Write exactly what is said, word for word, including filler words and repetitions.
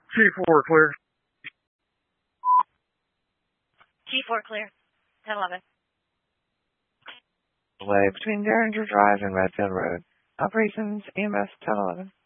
G four clear. G four clear. ten eleven. Delay between Derringer Drive and Redfield Road. Operations E M S ten eleven.